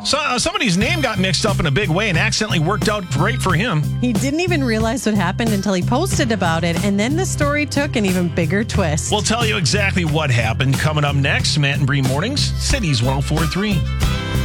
So, somebody's name got mixed up in a big way and accidentally worked out great for him. He didn't even realize what happened until he posted about it, and then the story took an even bigger twist. We'll tell you exactly what happened coming up next. Matt and Bree Mornings, Cities 104.3.